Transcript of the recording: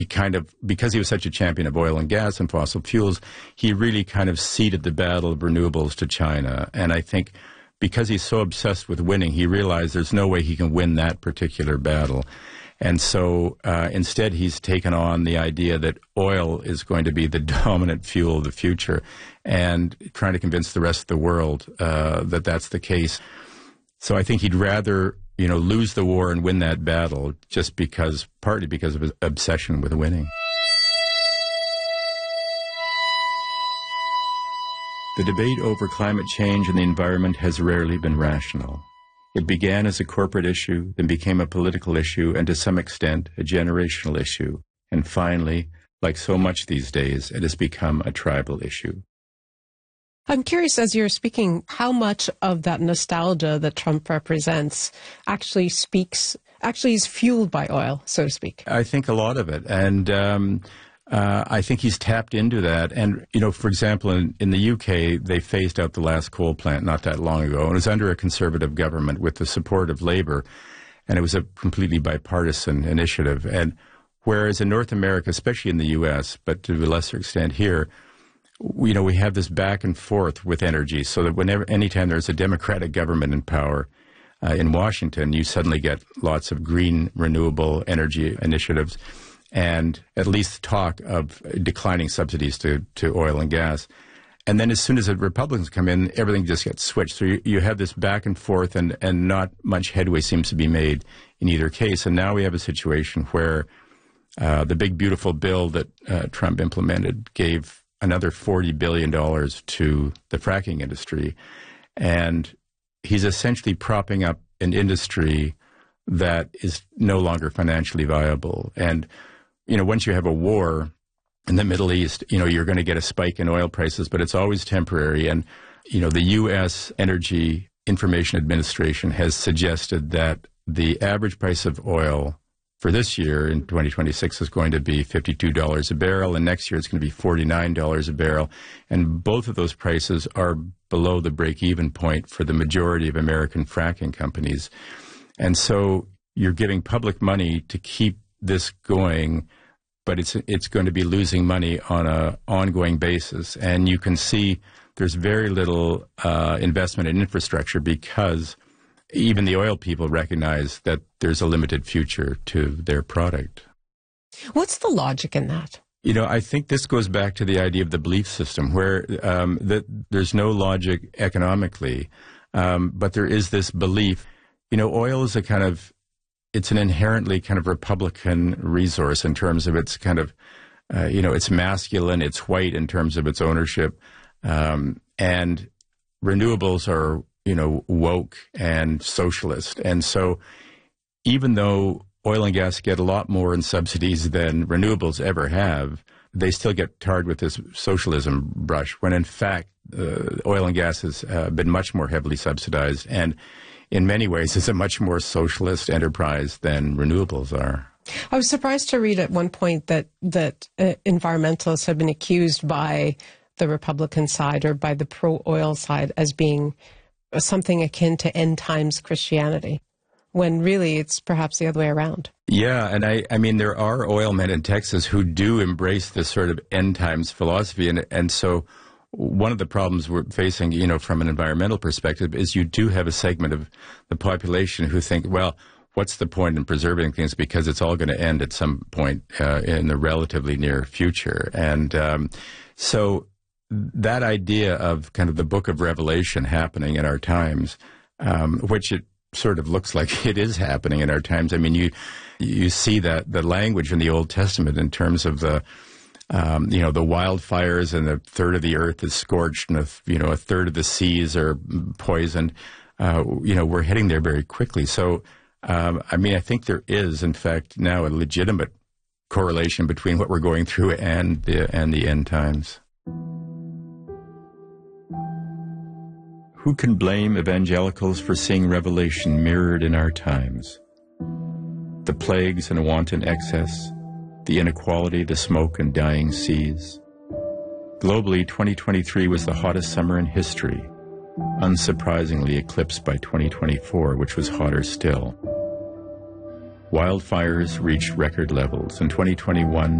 he kind of, because he was such a champion of oil and gas and fossil fuels, he really kind of ceded the battle of renewables to China. And I think because he's so obsessed with winning, he realized there's no way he can win that particular battle. And so instead, he's taken on the idea that oil is going to be the dominant fuel of the future and trying to convince the rest of the world that that's the case. So I think he'd rather, lose the war and win that battle just because, partly because of his obsession with winning. The debate over climate change and the environment has rarely been rational. It began as a corporate issue, then became a political issue, and to some extent, a generational issue. And finally, like so much these days, it has become a tribal issue. I'm curious, as you're speaking, how much of that nostalgia that Trump represents actually is fueled by oil, so to speak? I think a lot of it. And I think he's tapped into that. And, for example, in the UK, they phased out the last coal plant not that long ago. And it was under a conservative government with the support of Labour. And it was a completely bipartisan initiative. And whereas in North America, especially in the US, but to a lesser extent here, we have this back and forth with energy, so that anytime there's a Democratic government in power in Washington, you suddenly get lots of green, renewable energy initiatives and at least talk of declining subsidies to oil and gas. And then as soon as the Republicans come in, everything just gets switched. So you have this back and forth, and not much headway seems to be made in either case. And now we have a situation where the big, beautiful bill that Trump implemented gave another $40 billion to the fracking industry. And he's essentially propping up an industry that is no longer financially viable. And, once you have a war in the Middle East, you're going to get a spike in oil prices, but it's always temporary. And, the U.S. Energy Information Administration has suggested that the average price of oil for this year in 2026 is going to be $52 a barrel, and next year it's going to be $49 a barrel. And both of those prices are below the break-even point for the majority of American fracking companies. And so you're giving public money to keep this going, but it's going to be losing money on an ongoing basis. And you can see there's very little investment in infrastructure because even the oil people recognize that there's a limited future to their product. What's the logic in that? I think this goes back to the idea of the belief system, where that there's no logic economically, but there is this belief. Oil is it's an inherently kind of Republican resource in terms of its kind of, it's masculine, it's white in terms of its ownership, and renewables are woke and socialist. And so even though oil and gas get a lot more in subsidies than renewables ever have, they still get tarred with this socialism brush, when in fact oil and gas has been much more heavily subsidized and in many ways is a much more socialist enterprise than renewables are. I was surprised to read at one point that environmentalists have been accused by the Republican side or by the pro-oil side as being something akin to end times Christianity, when really it's perhaps the other way around. Yeah, and I mean, there are oil men in Texas who do embrace this sort of end times philosophy, and so one of the problems we're facing, from an environmental perspective, is you do have a segment of the population who think, well, what's the point in preserving things because it's all going to end at some point in the relatively near future. And so that idea of kind of the book of Revelation happening in our times, which it sort of looks like it is happening in our times. I mean, you see that the language in the Old Testament in terms of the wildfires, and a third of the earth is scorched, and a third of the seas are poisoned. We're heading there very quickly. So, I think there is, in fact, now a legitimate correlation between what we're going through and the end times. Who can blame evangelicals for seeing Revelation mirrored in our times? The plagues and wanton excess, the inequality, the smoke and dying seas. Globally, 2023 was the hottest summer in history, unsurprisingly eclipsed by 2024, which was hotter still. wildfires reached record levels. In 2021,